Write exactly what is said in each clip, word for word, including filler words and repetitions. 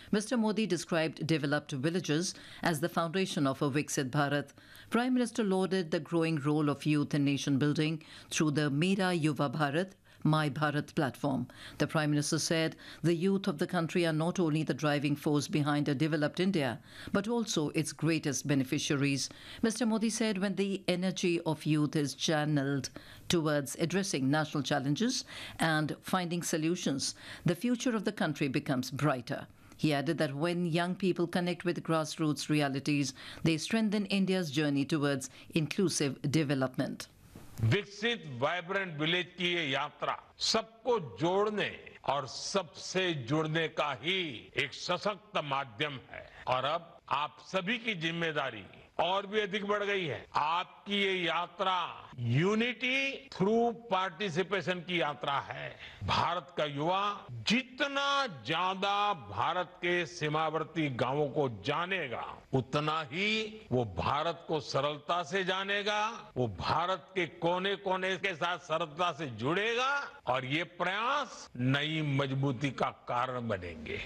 Mister Modi described developed villages as the foundation of a Viksit Bharat. Prime Minister lauded the growing role of youth in nation building through the Mera Yuva Bharat, My Bharat platform. The Prime Minister said the youth of the country are not only the driving force behind a developed India, but also its greatest beneficiaries. Mister Modi said when the energy of youth is channeled towards addressing national challenges and finding solutions, the future of the country becomes brighter. He added that when young people connect with grassroots realities, they strengthen India's journey towards inclusive development. विकसित vibrant village की ये यात्रा सबको जोड़ने और सबसे जुड़ने का ही एक सशक्त माध्यम है और अब आप सभी की जिम्मेदारी और भी अधिक बढ़ गई है। आपकी ये यात्रा यूनिटी थ्रू पार्टिसिपेशन की यात्रा है। भारत का युवा जितना ज्यादा भारत के सीमावर्ती गांवों को जानेगा, उतना ही वो भारत को सरलता से जानेगा, वो भारत के कोने कोने के साथ सरलता से जुड़ेगा और ये प्रयास नई मजबूती का कारण बनेंगे।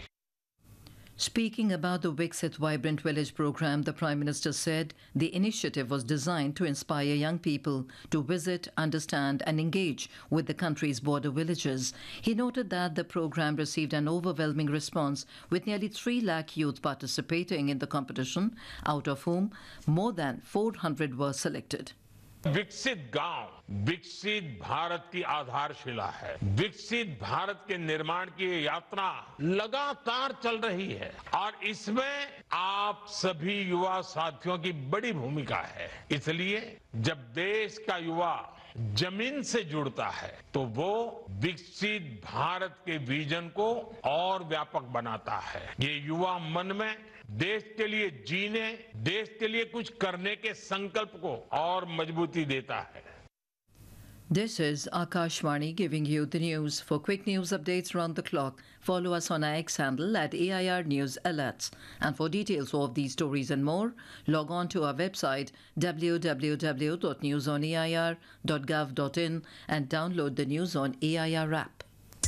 Speaking about the Viksit Vibrant Village program, the Prime Minister said the initiative was designed to inspire young people to visit, understand and engage with the country's border villages. He noted that the program received an overwhelming response with nearly three lakh youth participating in the competition, out of whom more than four hundred were selected. विकसित गांव विकसित भारत की आधारशिला है। विकसित भारत के निर्माण की ये यात्रा लगातार चल रही है और इसमें आप सभी युवा साथियों की बड़ी भूमिका है। इसलिए जब देश का युवा जमीन से जुड़ता है तो वो विकसित भारत के विजन को और व्यापक बनाता है। ये युवा मन में देश के लिए जीने, देश के लिए कुछ करने के संकल्प को और मजबूती देता है। This is Akashvani giving you the news. For quick news updates round the clock, follow us on our X handle at A I R News Alerts. And for details of these stories and more, log on to our website w w w dot news on a i r dot gov dot in and download the News on A I R app.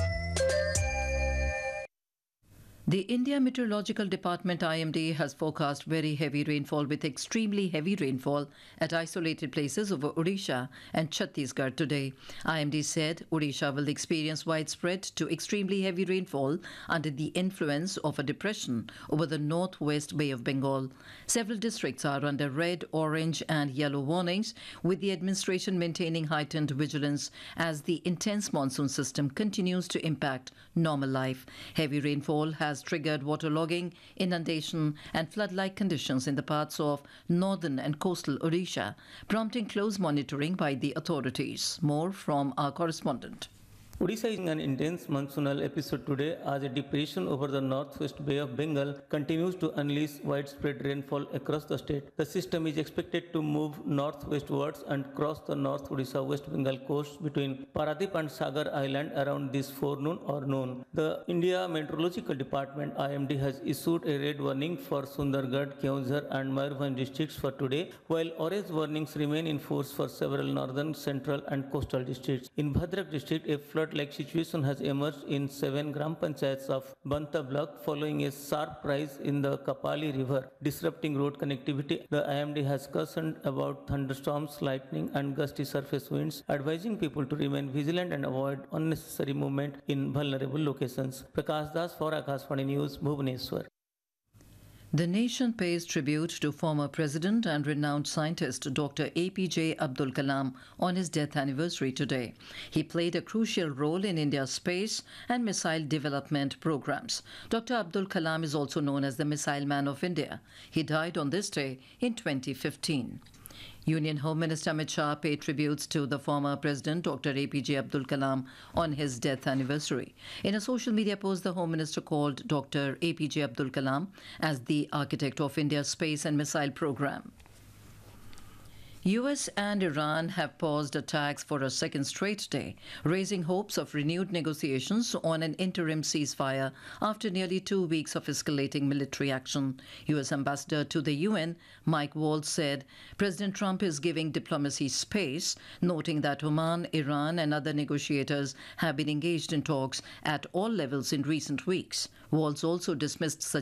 The India Meteorological Department I M D has forecast very heavy rainfall with extremely heavy rainfall at isolated places over Odisha and Chhattisgarh today. I M D said Odisha will experience widespread to extremely heavy rainfall under the influence of a depression over the northwest Bay of Bengal. Several districts are under red, orange and yellow warnings, with the administration maintaining heightened vigilance as the intense monsoon system continues to impact normal life. Heavy rainfall has triggered waterlogging, inundation and flood-like conditions in the parts of northern and coastal Odisha, prompting close monitoring by the authorities. More from our correspondent. Odisha is in an intense monsoonal episode today as a depression over the northwest Bay of Bengal continues to unleash widespread rainfall across the state. The system is expected to move northwestwards and cross the North Odisha West Bengal coast between Paradip and Sagar Island around this forenoon or noon. The India Meteorological Department I M D has issued a red warning for Sundargarh, Keonjhar and Mayurbhanj districts for today, while orange warnings remain in force for several northern, central and coastal districts. In Bhadrak district, a flood like situation has emerged in seven gram panchayats of Banta block following a sharp rise in the Kapali river, disrupting road connectivity. The I M D has cautioned about thunderstorms, lightning and gusty surface winds, advising people to remain vigilant and avoid unnecessary movement in vulnerable locations. Prakash Das for Akashvani News, Bhubaneswar. The nation pays tribute to former president and renowned scientist Doctor A P J Abdul Kalam on his death anniversary today. He played a crucial role in India's space and missile development programs. Doctor Abdul Kalam is also known as the Missile Man of India. He died on this day in twenty fifteen. Union Home Minister Amit Shah paid tributes to the former President Doctor A P J Abdul Kalam on his death anniversary. In a social media post, the Home Minister called Doctor A P J Abdul Kalam as the architect of India's space and missile program. U S and Iran have paused attacks for a second straight day, raising hopes of renewed negotiations on an interim ceasefire after nearly two weeks of escalating military action. U S Ambassador to the U N, Mike Waltz, said President Trump is giving diplomacy space, noting that Oman, Iran and other negotiators have been engaged in talks at all levels in recent weeks. Waltz also dismissed